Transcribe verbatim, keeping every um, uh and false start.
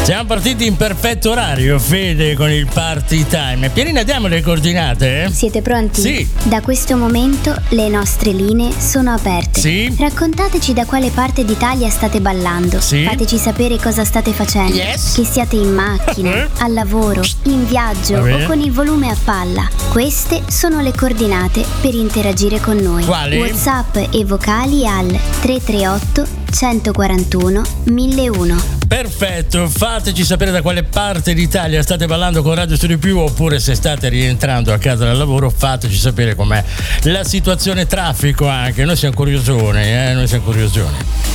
Siamo partiti in perfetto orario, Fede, con il party time. Pierina, diamo le coordinate? Eh? Siete pronti? Sì. Da questo momento le nostre linee sono aperte. Sì. Raccontateci da quale parte d'Italia state ballando. Sì. Fateci sapere cosa state facendo. Yes. Che siate in macchina, al lavoro, in viaggio Va bene. o con il volume a palla. Queste sono le coordinate per interagire con noi. Quali? WhatsApp e vocali al tre tre otto centoquarantuno mille uno. Perfetto, fateci sapere da quale parte d'Italia state ballando con Radio Studio Più, oppure se state rientrando a casa dal lavoro, fateci sapere com'è la situazione traffico anche. Noi siamo curiosoni, eh? Noi siamo curiosoni.